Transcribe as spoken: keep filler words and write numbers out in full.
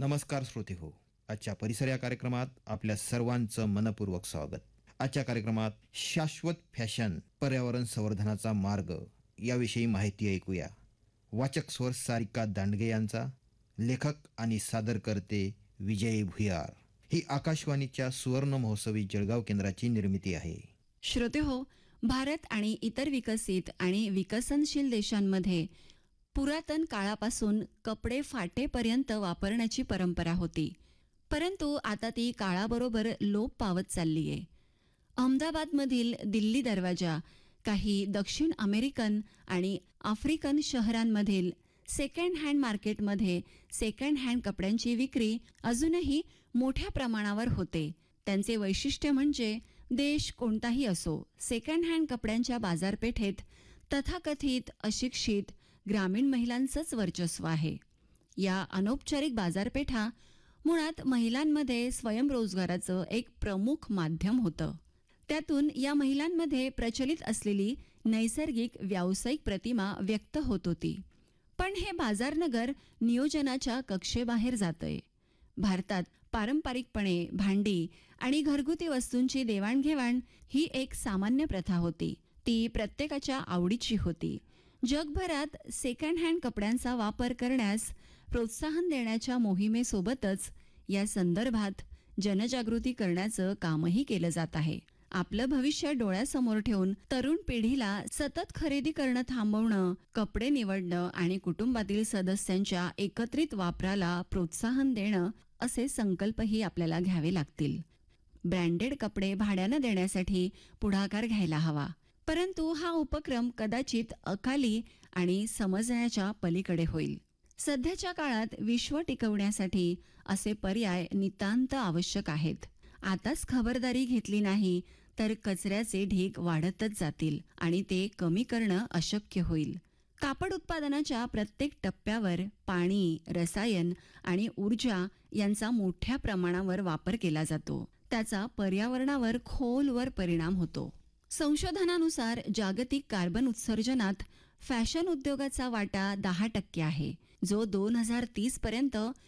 नमस्कार श्रोते हो. आजच्या परिसर या कार्यक्रमात आपल्या सर्वांचं मनपूर्वक स्वागत. आजच्या कार्यक्रमात शाश्वत फॅशन, पर्यावरण संवर्धनाचा मार्ग याविषयी माहिती ऐकूया. वाचक स्वर सारिका दांडगे यांचा, लेखक आणि सादरकर्ते विजय भुयार. ही आकाशवाणीच्या सुवर्ण महोत्सवी जळगाव केंद्राची निर्मिती आहे. श्रोते हो, भारत आणि इतर विकसित आणि विकसनशील देशांमध्ये पुरातन काळापासून कपडे फाटेपर्यंत वापरण्याची परंपरा होती, परंतु आता ती काळाबरोबर लोप पावत चालली आहे. अहमदाबादमधील दिल्ली दरवाजा, काही दक्षिण अमेरिकन आणि आफ्रिकन शहरांमधील सेकंड हँड मार्केटमध्ये सेकंड हँड कपड्यांची विक्री अजूनही मोठ्या प्रमाणावर होते. त्यांचे वैशिष्ट्य म्हणजे देश कोणताही असो, सेकंड हँड कपड्यांच्या बाजारपेठेत तथाकथित अशिक्षित ग्रामीण महिलांचंच वर्चस्व आहे. या अनौपचारिक बाजारपेठा मुळात महिलांमध्ये स्वयंरोजगाराचं एक प्रमुख माध्यम होतं. त्यातून या महिलांमध्ये प्रचलित असलेली नैसर्गिक व्यावसायिक प्रतिमा व्यक्त होत होती. पण हे बाजारनगर नियोजनाच्या कक्षेबाहेर जातंय. भारतात पारंपरिकपणे भांडी आणि घरगुती वस्तूंची देवाणघेवाण ही एक सामान्य प्रथा होती. ती प्रत्येकाच्या आवडीची होती. जगभरात सेकंड हँड कपड्यांचा वापर करण्यास प्रोत्साहन देण्याच्या मोहिमेसोबतच या संदर्भात जनजागृती करण्याचं कामही केलं जात आहे. आपलं भविष्य डोळ्यासमोर ठेवून तरुण पिढीला सतत खरेदी करणं थांबवणं, कपडे निवडणं आणि कुटुंबातील सदस्यांच्या एकत्रित वापराला प्रोत्साहन देणं असे संकल्पही आपल्याला घ्यावे लागतील. ब्रँडेड कपडे भाड्यानं देण्यासाठी पुढाकार घ्यायला हवा, परंतु हा उपक्रम कदाचित अकाली आणि समजण्याच्या पलीकडे होईल. सध्याच्या काळात विश्व टिकवण्यासाठी असे पर्याय नितांत आवश्यक आहेत. आताच खबरदारी घेतली नाही तर कचऱ्याचे ढीग वाढतच जातील आणि ते कमी करणं अशक्य होईल. कापड उत्पादनाच्या प्रत्येक टप्प्यावर पाणी, रसायन आणि ऊर्जा यांचा मोठ्या प्रमाणावर वापर केला जातो. त्याचा पर्यावरणावर खोलवर परिणाम होतो. संशोधनानुसार जागतिक कार्बन उत्सर्जनात फॅशन उद्योगाचा वाटा दहा टक्के आहे, जो दोन हजार तीस पर्यंत